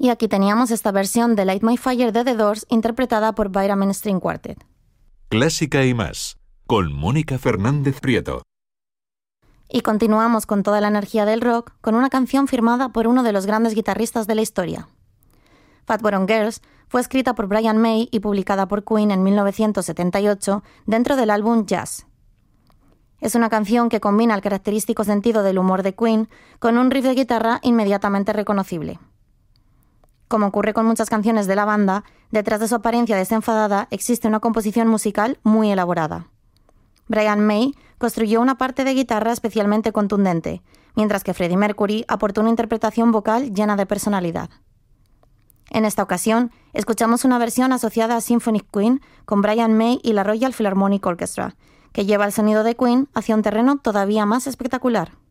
Y aquí teníamos esta versión de Light My Fire de The Doors interpretada por Byram String Quartet. Clásica y más, con Mónica Fernández Prieto. Y continuamos con toda la energía del rock con una canción firmada por uno de los grandes guitarristas de la historia. Fat Bottom Girls fue escrita por Brian May y publicada por Queen en 1978 dentro del álbum Jazz. Es una canción que combina el característico sentido del humor de Queen con un riff de guitarra inmediatamente reconocible. Como ocurre con muchas canciones de la banda, detrás de su apariencia desenfadada existe una composición musical muy elaborada. Brian May construyó una parte de guitarra especialmente contundente, mientras que Freddie Mercury aportó una interpretación vocal llena de personalidad. En esta ocasión, escuchamos una versión asociada a Symphonic Queen con Brian May y la Royal Philharmonic Orchestra, que lleva el sonido de Queen hacia un terreno todavía más espectacular.